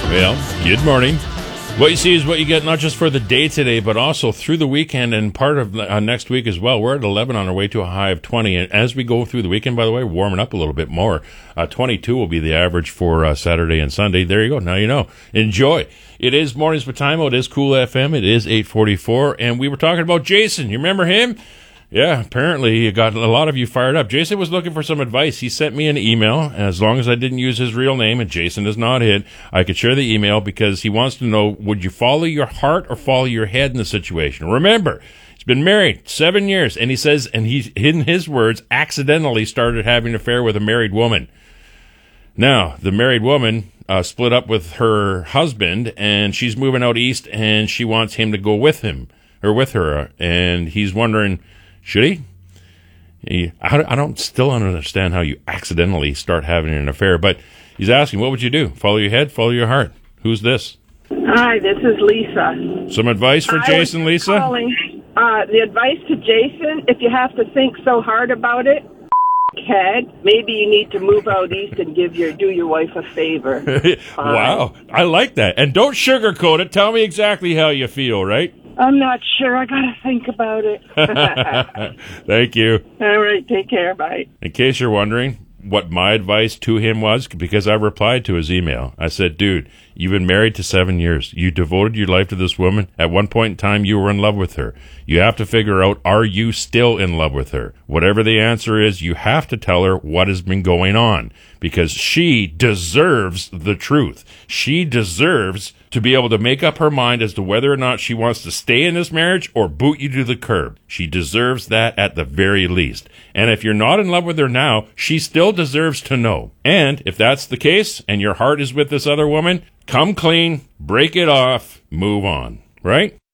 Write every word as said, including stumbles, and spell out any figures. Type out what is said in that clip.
Well, good morning. What you see is what you get, not just for the day today, but also through the weekend and part of uh, next week as well. We're at eleven on our way to a high of twenty. And as we go through the weekend, by the way, warming up a little bit more. Uh, twenty-two will be the average for uh, Saturday and Sunday. There you go. Now you know. Enjoy. It is Mornings with Timo. It is Cool F M. It is eight forty-four. And we were talking about Jason. You remember him? Yeah, apparently he got a lot of you fired up. Jason was looking for some advice. He sent me an email. As long as I didn't use his real name, and Jason is not it, I could share the email because he wants to know, would you follow your heart or follow your head in the situation? Remember, he's been married seven years, and he says, and he, in his words, accidentally started having an affair with a married woman. Now, the married woman uh, split up with her husband, and she's moving out east, and she wants him to go with him, or with her, and he's wondering, should he? he I, I don't still don't understand how you accidentally start having an affair, but he's asking, what would you do? Follow your head, follow your heart. Who's this? Hi, this is Lisa. Some advice for I Jason, was Lisa? Calling, uh, the advice to Jason, if you have to think so hard about it, head, maybe you need to move out east and give your do your wife a favor. Wow, I like that. And don't sugarcoat it. Tell me exactly how you feel, right? I'm not sure. I got to think about it. Thank you. All right, take care. Bye. In case you're wondering what my advice to him was, because I replied to his email. I said, dude, you've been married to seven years. You devoted your life to this woman. At one point in time, you were in love with her. You have to figure out, are you still in love with her? Whatever the answer is, you have to tell her what has been going on, because she deserves the truth. She deserves to be able to make up her mind as to whether or not she wants to stay in this marriage or boot you to the curb. She deserves that at the very least. And if you're not in love with her now, she still deserves to know. And if that's the case, and your heart is with this other woman, come clean, break it off, move on. Right?